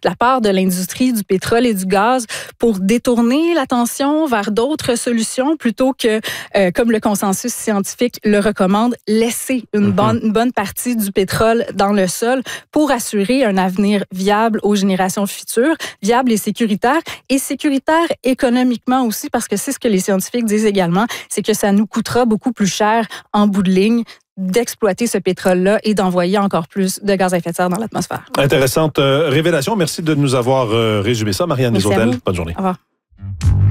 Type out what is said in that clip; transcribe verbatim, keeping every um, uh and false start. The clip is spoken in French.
de la part de l'industrie du pétrole et du gaz pour détourner l'attention vers d'autres solutions plutôt que, euh, comme le consensus scientifique le recommande, laisser une, mm-hmm. bonne, une bonne partie du pétrole dans le sol pour assurer un avenir viable aux générations futures, viable et sécuritaire, et sécuritaire économiquement aussi, parce que c'est ce que les scientifiques disent également, c'est que ça nous coûtera beaucoup plus cher en bout de ligne d'exploiter ce pétrole-là et d'envoyer encore plus de gaz à effet de serre dans l'atmosphère. Intéressante euh, révélation. Merci de nous avoir euh, résumé ça. Marianne Desautels, bonne journée. Au revoir.